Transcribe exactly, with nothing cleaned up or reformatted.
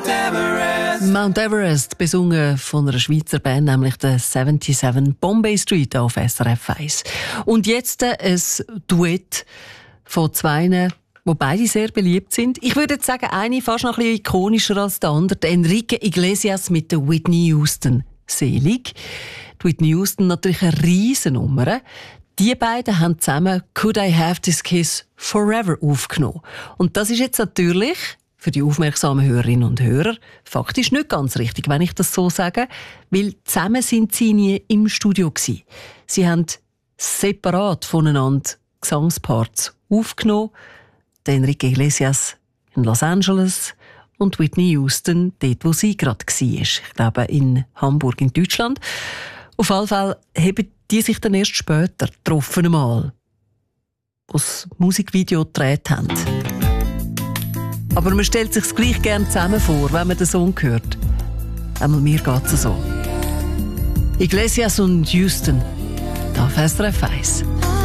Everest. Mount Everest, besungen von einer Schweizer Band, nämlich der siebenundsiebzig Bombay Street auf S R F eins. Und jetzt ein Duett von zwei, wo beide sehr beliebt sind. Ich würde jetzt sagen, eine fast noch ein bisschen ikonischer als der andere, der Enrique Iglesias mit der Whitney Houston. Selig. Die Whitney Houston natürlich eine Riesennummer. Die beiden haben zusammen «Could I Have This Kiss Forever» aufgenommen. Und das ist jetzt natürlich für die aufmerksamen Hörerinnen und Hörer faktisch nicht ganz richtig, wenn ich das so sage, weil zusammen sind sie nie im Studio gewesen. Sie haben separat voneinander Gesangsparts aufgenommen. Der Enrique Iglesias in Los Angeles und Whitney Houston dort, wo sie gerade war. Ich glaube, in Hamburg in Deutschland. Auf jeden Fall haben die sich dann erst später getroffen einmal, das Musikvideo gedreht haben. Aber man stellt sich gleich gerne zusammen vor, wenn man den Song hört. Einmal mir geht es so. Iglesias und Houston, da auf S R F eins.